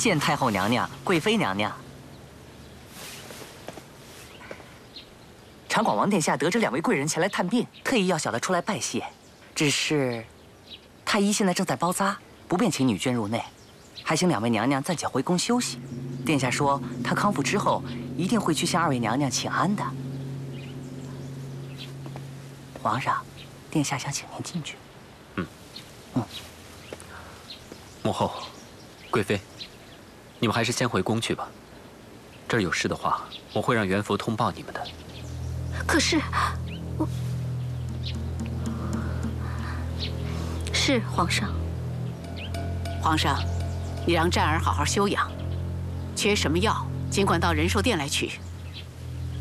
见太后娘娘、贵妃娘娘。长广王殿下得知2位贵人前来探病，特意要小的出来拜谢。只是，太医现在正在包扎，不便请女眷入内，还请2位娘娘暂且回宫休息。殿下说他康复之后，一定会去向2位娘娘请安的。皇上，殿下想请您进去。 母后，贵妃，你们还是先回宫去吧。这儿有事的话，我会让元福通报你们的。 可是，是皇上。 皇上，你让战儿好好休养，缺什么药尽管到仁寿殿来取。